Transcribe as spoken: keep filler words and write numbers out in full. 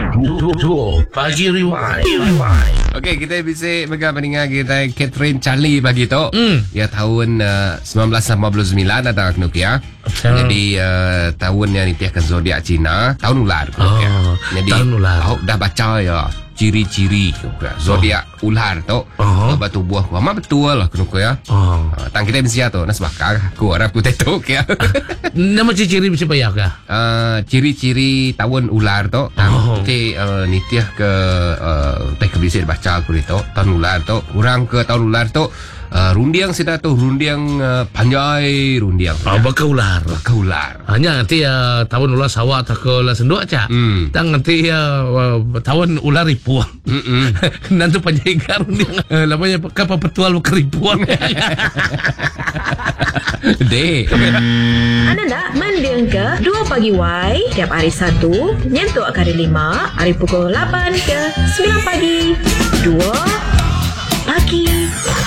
Dua Pagi Rewind. Okey, kita bisa pegang pendengar kita Catherine Charlie pagi tu. Mm. Ya tahun uh, sembilan belas lapan puluh sembilan ada kena ya. Jadi uh, tahun yang ditiahkan zodiak Cina, tahun ular. Oh, Jadi tahun ular. Aku dah baca ya ciri-ciri zodiak oh. ular tu. Oh. Batu buah ku. Mak betul lah kena ya. Oh. Uh, tang kita mesti tu nas bakar ku harap ku tetok ya. Nama ciri bisa payah kah? Uh, ciri-ciri tahun ular tu. Oh. Okey, uh, nitiah ke uh, teh bisa baca aku itu tahun ular tu. Kurang ke tahun ular tu. Uh, rundiang sida tu rundiang uh, panjai rundiang. Oh, baka ular. Baka ular. Hanya nanti ya tahun ular sawah tak ke ular senduk aja. Hmm. Tang nanti ya uh, tahun ular ripuan. Hmm. Nanti penjaga rundiang. Uh, namanya kapal petual keripuan. Dek. Anda nak mendiang ke dua pagi Y tiap hari Sabtu, nyentuk ke hari lima, hari pukul lapan ke sembilan pagi. Dua